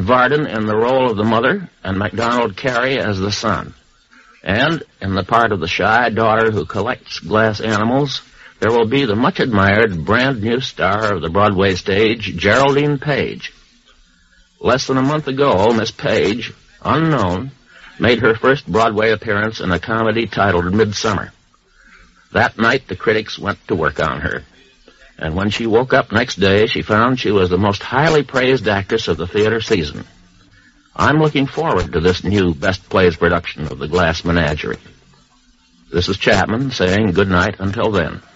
Varden in the role of the mother and MacDonald Carey as the son. And in the part of the shy daughter who collects glass animals, there will be the much-admired brand-new star of the Broadway stage, Geraldine Page. Less than a month ago, Miss Page, unknown, made her first Broadway appearance in a comedy titled Midsummer. That night, the critics went to work on her. And when she woke up next day, she found she was the most highly praised actress of the theater season. I'm looking forward to this new Best Plays production of The Glass Menagerie. This is Chapman saying good night until then.